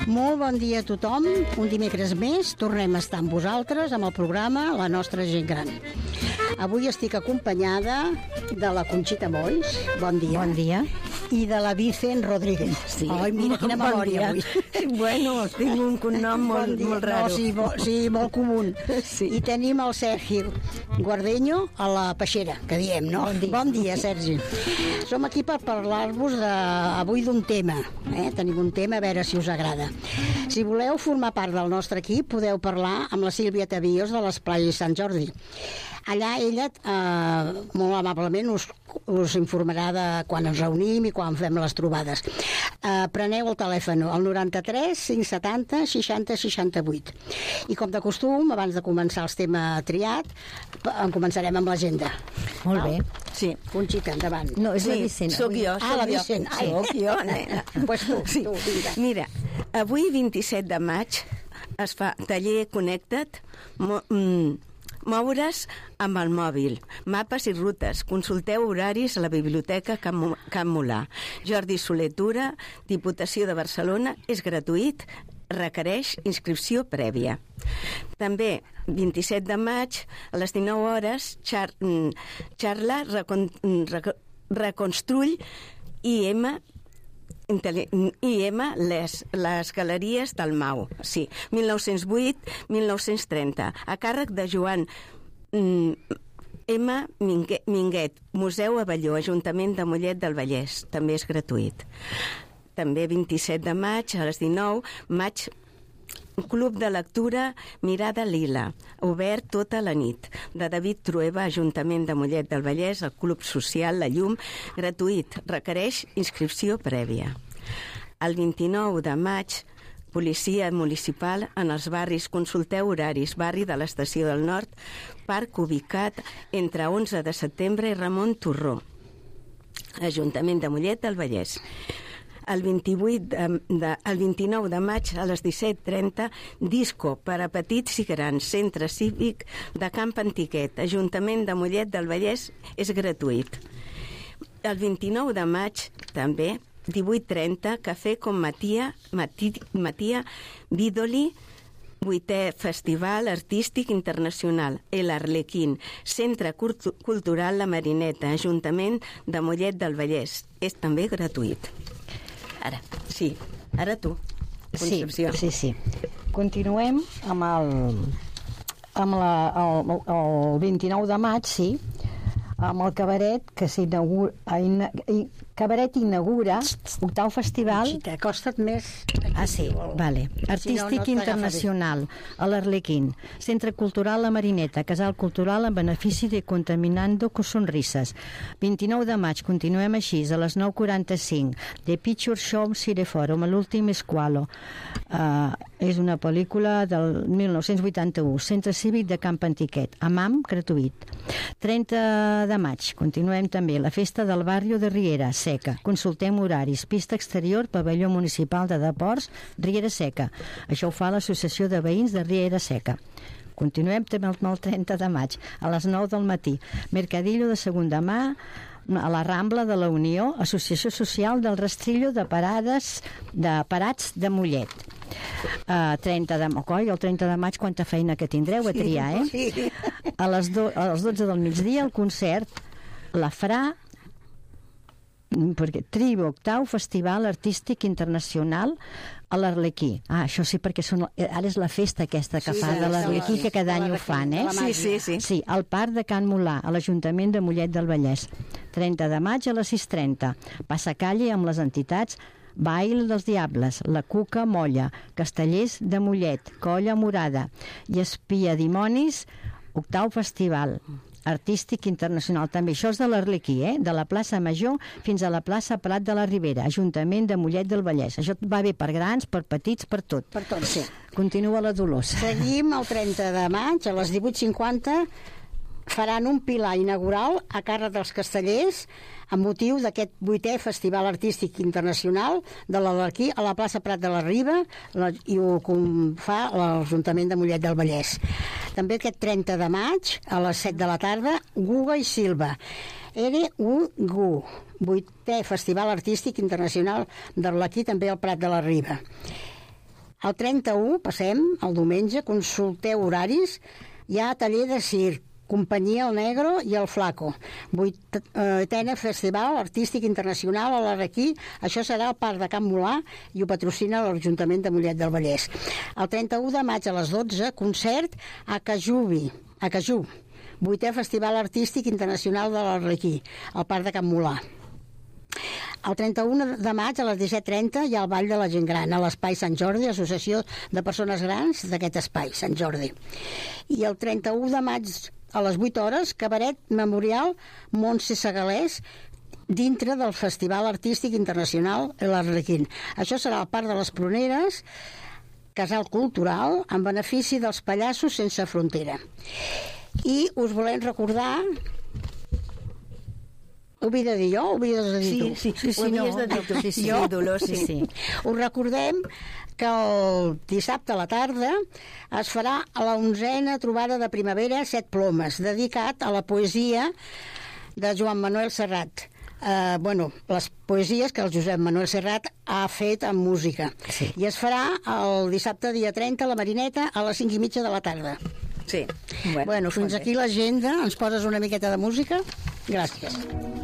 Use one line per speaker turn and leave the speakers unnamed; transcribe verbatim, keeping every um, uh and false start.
Molt bon dia a tothom. Un dimecres més tornem a estar amb vosaltres amb el programa La Nostra Gent Gran. Avui estic acompanyada de la Conxita Molls. Bon dia.
Bon dia.
I de la Vicent Rodríguez.
Sí.
Ai, mira quina
bon
memòria
dia.
avui.
Bueno, tinc un cognom molt,
bon
molt raro.
No, sí, molt, sí, molt comú.
Sí.
I tenim el Sergi Guardeño a la peixera, que diem, no?
Bon dia.
Bon dia, Sergi. Som aquí per parlar-vos de, avui d'un tema. Eh? Tenim un tema, a veure si us agrada. Si voleu formar part del nostre equip, podeu parlar amb la Sílvia Tavíos de l'Esplai Sant Jordi. Allà ella, eh, molt amablement, us, us informarà de quan ens reunim i quan fem les trobades. Eh, preneu el telèfon al noranta-tres cinc setanta seixanta seixanta-vuit. I com de costum, abans de començar el tema triat, en començarem amb l'agenda.
Molt
Val?
bé.
Sí. Conxita, endavant.
No, és
Sí,
la Vicent.
sóc
avui.
jo,
Ah,
sóc
la
jo.
Vicent. Ai.
Sóc jo, nena.
Pues tu,
Sí.
tu, vinga.
Mira, avui vint-i-set de maig es fa taller Connected, mo, mm, moure's amb el mòbil, mapes i rutes. Consulteu horaris a la Biblioteca Can, Can Molà. Jordi Soler Tura, Diputació de Barcelona, és gratuït, requereix inscripció prèvia. També, vint-i-set de maig, a les dinou hores, xar, xarla recon, rec, Reconstrull I M I M les, les galeries del Mau, sí, mil nou-cents vuit a mil nou-cents trenta, a càrrec de Joan mm, M. Minguet, Minguet, Museu Avelló, Ajuntament de Mollet del Vallès, també és gratuït. També vint-i-set de maig, a les dinou, maig, Club de lectura Mirada Lila, obert tota la nit, de David Trueba, Ajuntament de Mollet del Vallès, el Club Social La Llum, gratuït, requereix inscripció prèvia. El vint-i-nou de maig, Policia Municipal en els barris, consulteu horaris, barri de l'Estació del Nord, parc ubicat entre onze de setembre i Ramon Torró, Ajuntament de Mollet del Vallès. El, vint-i-vuit de, de, el vint-i-nou de maig a les disset trenta, disco per a petits i grans, Centre Cívic de Camp Antiquet, Ajuntament de Mollet del Vallès, és gratuït. El vint-i-nou de maig, també, divuit trenta, Cafè con Matia, Matia, Matia Vidoli, vuitè Festival Artístic Internacional, El Arlequín, Centre Cultural La Marineta, Ajuntament de Mollet del Vallès, és també gratuït. Ara, sí, ara tu, Concepció.
Sí, sí, sí. Continuem amb el, amb la, el, el vint-i-nou de maig, sí, amb el cabaret que s'inaugura, cabaret inaugura octau festival.
Conxita, acosta't més.
Ah, sí, vale. Artístic
Si no, no
internacional a l'Arlequín, Centre Cultural La Marineta, Casal Cultural en benefici de Contaminando con Sonrises. vint-i-nou de maig, continuem així, a les nou quaranta-cinc, The Picture Show Cireforum, l'últim esqualo. Uh, és una pel·lícula del mil nou-cents vuitanta-u, Centre Cívic de Camp Antiquet, A M A M, gratuït. trenta de maig, continuem també, la festa del barri de Riera Seca. Consultem horaris, pista exterior, pavelló municipal de Deports, Riera Seca. Això ho fa l'Associació de Veïns de Riera Seca. Continuem també amb el trenta de maig, a les nou del matí. Mercadillo de segunda mà, a la Rambla de la Unió, Associació Social del Rastrillo de Parades de Parats de Mollet. Uh, trenta de maig, el trenta de maig, quanta feina que tindreu a triar, eh?
Sí.
A les, do, a les dotze del migdia, el concert La Fra, perquè Tribo Octau Festival Artístic Internacional a l'Arlequí. Ah, això sí, perquè són, ara és la festa aquesta que
Sí,
fa de l'Arlequí,
sí,
que cada
de
any ho
l'Arlequí,
fan,
de
eh?
la
Sí, sí, sí.
Sí, al Parc de Can Molà, a l'Ajuntament de Mollet del Vallès. trenta de maig a les sis trenta. Passacalle amb les entitats Bail dels Diables, La Cuca Molla, Castellers de Mollet, Colla Morada i Espia Dimonis, octau festival artístic internacional. També això és de l'Arlequí, eh? De la plaça Major fins a la plaça Prat de la Ribera, Ajuntament de Mollet del Vallès. Això va bé per grans, per petits, per tot.
Per tot, sí.
Continua la Dolors.
Seguim el trenta de maig, a les divuit cinquanta, faran un pilar inaugural a càrrec dels castellers amb motiu d'aquest vuitè Festival Artístic Internacional de l'Arlequí a la plaça Prat de la Riba, la, i ho fa l'Ajuntament de Mollet del Vallès. També aquest trenta de maig a les set de la tarda, Guga i Silva, R U G U, vuitè Festival Artístic Internacional d'Arlequí, també al Prat de la Riba. El trenta-u, passem, el diumenge, consulteu horaris, hi ha taller de circ, Companyia El Negro i El Flaco. Vuitena Festival Artístic Internacional a l'Arrequí. Això serà al Parc de Can Molà i ho patrocina l'Ajuntament de Mollet del Vallès. El trenta-u de maig a les dotze, concert a Cajubi, a Cajú. Vuitè Festival Artístic Internacional de l'Arrequí, al Parc de Can Molà. El trenta-u de maig a les disset trenta hi ha el Ball de la Gent Gran a l'Espai Sant Jordi, Associació de Persones Grans d'aquest espai, Sant Jordi. I el trenta-u de maig a les vuit hores, cabaret memorial Montse Segalés, dintre del Festival Artístic Internacional l'Arlequín. Això serà al Parc de les Pruneres, casal cultural, en benefici dels Pallassos Sense Frontera. I us volem recordar... Ho havia de dir jo o ho havies de dir
sí,
tu?
Sí, sí, sí, ho havies de dir tu. Sí, sí,
jo?
Dolors, sí.
sí. Us recordem que el dissabte a la tarda es farà a la onzena trobada de primavera Set Plomes, dedicat a la poesia de Joan Manuel Serrat. Uh, bueno, les poesies que el Josep Manuel Serrat ha fet en música. Sí. I es farà el dissabte dia trenta a la Marineta a les cinc i mitja de la tarda.
Sí.
Bueno, bueno fins aquí l'agenda. Ens poses una miqueta de música? Gràcies.